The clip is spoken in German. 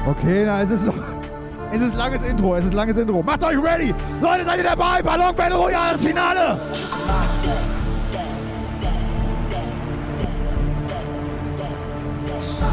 Okay, na, es ist langes Intro, Macht euch ready! Leute, seid ihr dabei? Ballon Battle Royale, das Finale!